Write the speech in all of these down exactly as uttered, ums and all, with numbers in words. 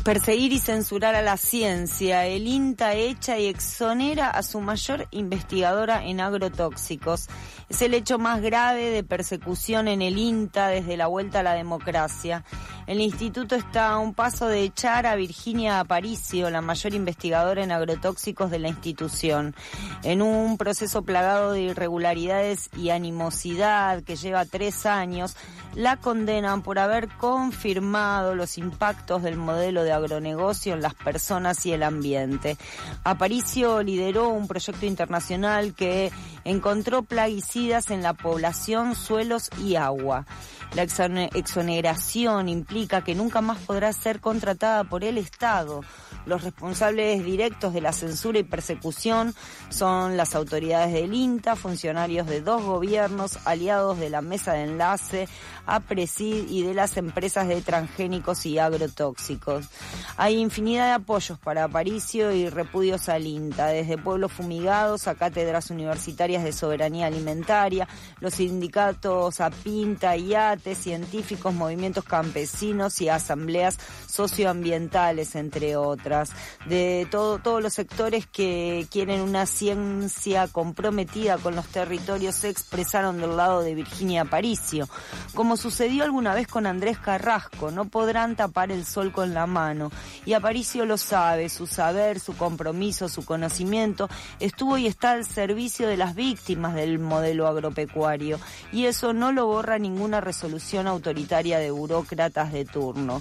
Perseguir y censurar a la ciencia. El INTA echa y exonera a su mayor investigadora en agrotóxicos. Es el hecho más grave de persecución en el INTA desde la vuelta a la democracia. El instituto está a un paso de echar a Virginia Aparicio, la mayor investigadora en agrotóxicos de la institución. En un proceso plagado de irregularidades y animosidad que lleva tres años, la condenan por haber confirmado los impactos del modelo de agronegocio en las personas y el ambiente. Aparicio lideró un proyecto internacional que encontró plaguicidas en la población, suelos y agua. La exoneración implica que nunca más podrá ser contratada por el Estado. Los responsables directos de la censura y persecución son las autoridades del INTA, funcionarios de dos gobiernos, aliados de la mesa de enlace, APRESID y de las empresas de transgénicos y agrotóxicos. Hay infinidad de apoyos para Aparicio y repudios al INTA, desde pueblos fumigados a cátedras universitarias de soberanía alimentaria, los sindicatos APINTA y ATE, científicos, movimientos campesinos y asambleas socioambientales, entre otras. De todo, todos los sectores que quieren una ciencia comprometida con los territorios se expresaron del lado de Virginia Aparicio. Como sucedió alguna vez con Andrés Carrasco, no podrán tapar el sol con la mano. Y Aparicio lo sabe, su saber, su compromiso, su conocimiento estuvo y está al servicio de las víctimas del modelo agropecuario. Y eso no lo borra ninguna resolución autoritaria de burócratas de turno.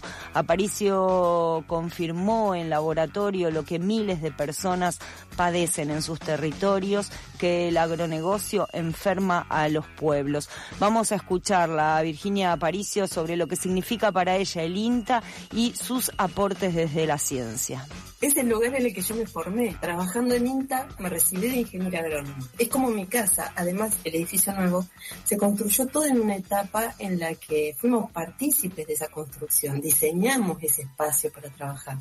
Aparicio confirmó en laboratorio lo que miles de personas padecen en sus territorios, que el agronegocio enferma a los pueblos. Vamos a escucharla a Virginia Aparicio sobre lo que significa para ella el INTA y sus aportes desde la ciencia. Es el lugar en el que yo me formé. Trabajando en INTA me recibí de ingeniera agrónoma. Es como mi casa. Además, el edificio nuevo se construyó todo en una etapa en la que fuimos partícipes de esa construcción. Diseñamos ese espacio para trabajar.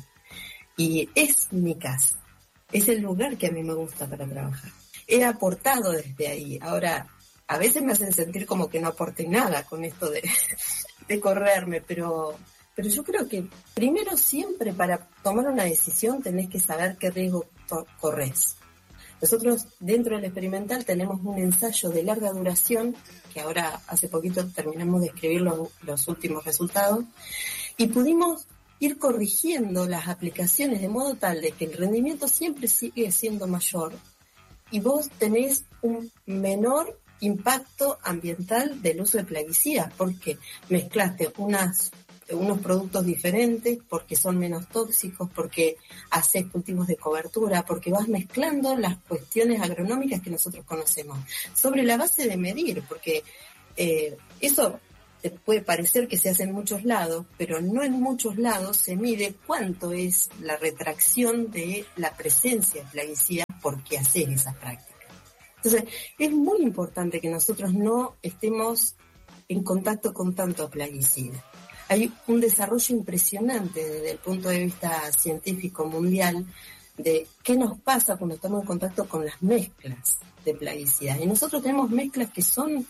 Y es mi casa. Es el lugar que a mí me gusta para trabajar. He aportado desde ahí. Ahora, a veces me hacen sentir como que no aporté nada con esto de, de correrme, pero... Pero yo creo que primero siempre para tomar una decisión tenés que saber qué riesgo to- corres. Nosotros dentro del experimental tenemos un ensayo de larga duración, que ahora hace poquito terminamos de escribir los, los últimos resultados, y pudimos ir corrigiendo las aplicaciones de modo tal de que el rendimiento siempre sigue siendo mayor y vos tenés un menor impacto ambiental del uso de plaguicidas, porque mezclaste unas unos productos diferentes, porque son menos tóxicos, porque haces cultivos de cobertura, porque vas mezclando las cuestiones agronómicas que nosotros conocemos, sobre la base de medir, porque eh, eso te puede parecer que se hace en muchos lados, pero no en muchos lados se mide cuánto es la retracción de la presencia de plaguicidas porque hacer esas prácticas. Entonces, es muy importante que nosotros no estemos en contacto con tanto plaguicida. Hay un desarrollo impresionante desde el punto de vista científico mundial de qué nos pasa cuando estamos en contacto con las mezclas de plaguicidas. Y nosotros tenemos mezclas que son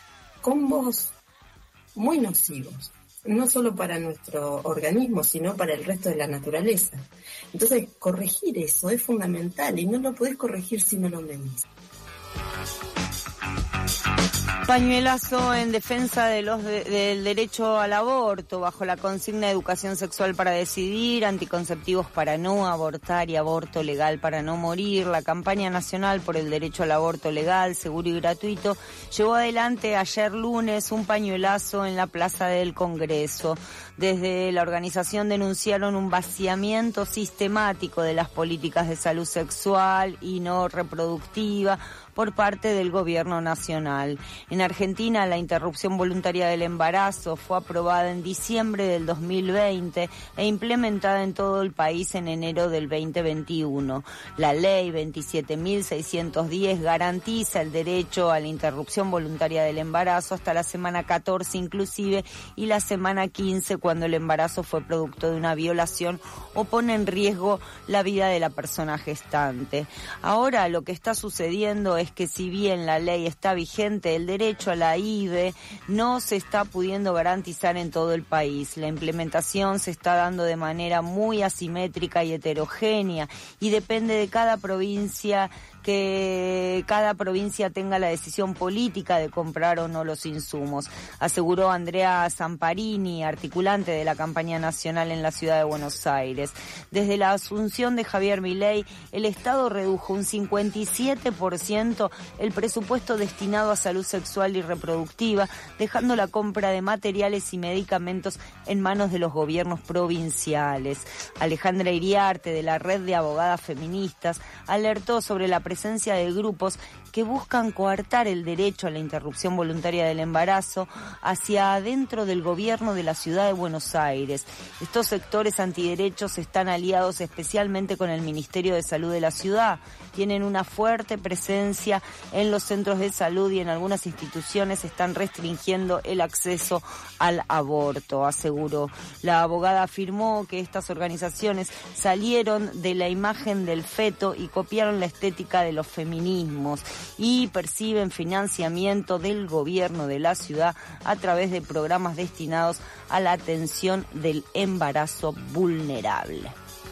combos muy nocivos, no solo para nuestro organismo, sino para el resto de la naturaleza. Entonces, corregir eso es fundamental y no lo podés corregir si no lo medís. Pañuelazo en defensa de los de, del derecho al aborto, bajo la consigna Educación Sexual para Decidir, Anticonceptivos para no abortar y Aborto Legal para no morir. La campaña nacional por el derecho al aborto legal, seguro y gratuito llevó adelante ayer lunes un pañuelazo en la Plaza del Congreso. Desde la organización denunciaron un vaciamiento sistemático de las políticas de salud sexual y no reproductiva por parte del gobierno nacional. En Argentina, la interrupción voluntaria del embarazo fue aprobada en diciembre del dos mil veinte e implementada en todo el país en enero del veinte veintiuno. La ley veintisiete mil seiscientos diez garantiza el derecho a la interrupción voluntaria del embarazo hasta la semana catorce inclusive y la semana quince cuando el embarazo fue producto de una violación o pone en riesgo la vida de la persona gestante. Ahora lo que está sucediendo es es que si bien la ley está vigente, el derecho a la I V E no se está pudiendo garantizar en todo el país. La implementación se está dando de manera muy asimétrica y heterogénea y depende de cada provincia, que cada provincia tenga la decisión política de comprar o no los insumos, aseguró Andrea Zamparini, articulante de la campaña nacional en la ciudad de Buenos Aires. Desde la asunción de Javier Milei, el Estado redujo un cincuenta y siete por ciento el presupuesto destinado a salud sexual y reproductiva, dejando la compra de materiales y medicamentos en manos de los gobiernos provinciales. Alejandra Iriarte, de la Red de Abogadas Feministas, alertó sobre la presencia de grupos que buscan coartar el derecho a la interrupción voluntaria del embarazo hacia adentro del gobierno de la ciudad de Buenos Aires. Estos sectores antiderechos están aliados especialmente con el Ministerio de Salud de la ciudad. Tienen una fuerte presencia en los centros de salud y en algunas instituciones están restringiendo el acceso al aborto, aseguró. La abogada afirmó que estas organizaciones salieron de la imagen del feto y copiaron la estética de los feminismos y perciben financiamiento del gobierno de la ciudad a través de programas destinados a la atención del embarazo vulnerable.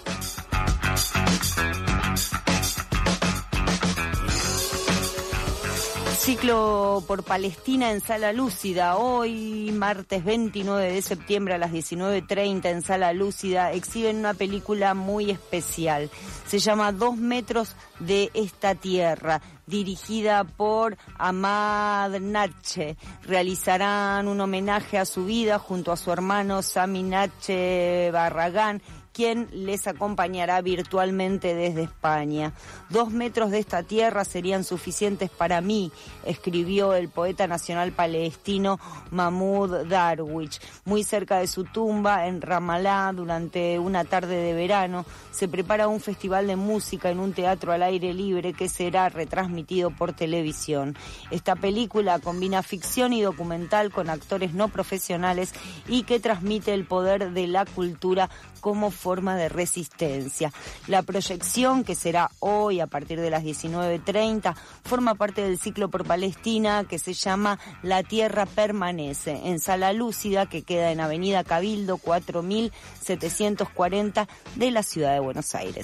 Ciclo por Palestina en Sala Lúcida. Hoy, martes veintinueve de septiembre a las diecinueve treinta en Sala Lúcida, exhiben una película muy especial. Se llama Dos metros de esta tierra, dirigida por Ahmad Nache. Realizarán un homenaje a su vida junto a su hermano Sami Nache Barragán, quien les acompañará virtualmente desde España. Dos metros de esta tierra serían suficientes para mí, escribió el poeta nacional palestino Mahmoud Darwish. Muy cerca de su tumba, en Ramallah, durante una tarde de verano, se prepara un festival de música en un teatro al aire libre que será retransmitido por televisión. Esta película combina ficción y documental con actores no profesionales y que transmite el poder de la cultura como forma de resistencia. La proyección, que será hoy a partir de las diecinueve treinta, forma parte del ciclo por Palestina que se llama La Tierra Permanece, en Sala Lúcida, que queda en Avenida Cabildo cuatro mil setecientos cuarenta de la ciudad de Buenos Aires.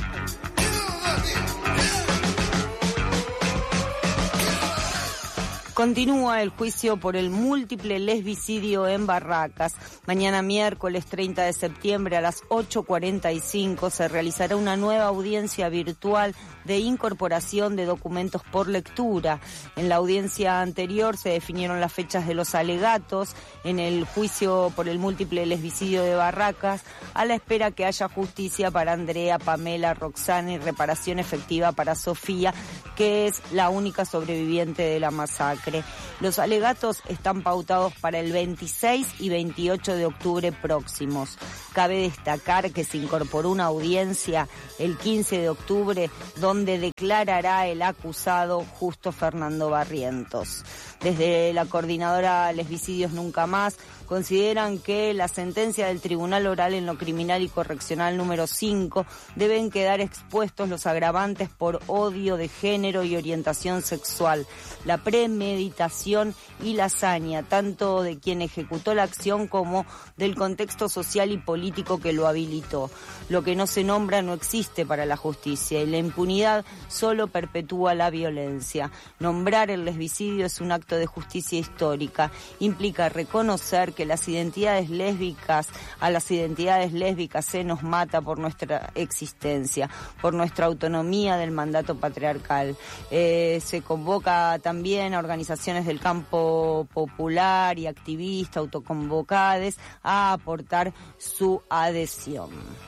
Continúa el juicio por el múltiple lesbicidio en Barracas. Mañana miércoles treinta de septiembre a las ocho cuarenta y cinco se realizará una nueva audiencia virtual de incorporación de documentos por lectura. En la audiencia anterior se definieron las fechas de los alegatos en el juicio por el múltiple lesbicidio de Barracas, a la espera que haya justicia para Andrea, Pamela, Roxana y reparación efectiva para Sofía, que es la única sobreviviente de la masacre. Los alegatos están pautados para el veintiséis y veintiocho de octubre próximos. Cabe destacar que se incorporó una audiencia el quince de octubre donde declarará el acusado Justo Fernando Barrientos. Desde la coordinadora Lesbicidios Nunca Más consideran que la sentencia del Tribunal Oral en lo Criminal y Correccional número cinco deben quedar expuestos los agravantes por odio de género y orientación sexual, la premeditación y la hazaña, tanto de quien ejecutó la acción como del contexto social y político que lo habilitó. Lo que no se nombra no existe para la justicia y la impunidad solo perpetúa la violencia. Nombrar el lesbicidio es un acto de justicia histórica. Implica reconocer que las identidades lésbicas, a las identidades lésbicas se nos mata por nuestra existencia, por nuestra autonomía del mandato patriarcal. Eh, se convoca también a organizaciones del campo popular y activistas autoconvocadas a aportar su adhesión.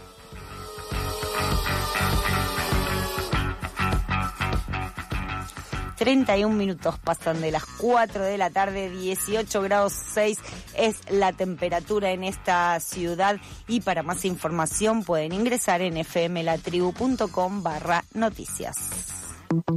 treinta y un minutos pasan de las cuatro de la tarde, dieciocho grados seis es la temperatura en esta ciudad y para más información pueden ingresar en fmlatribu punto com barra noticias.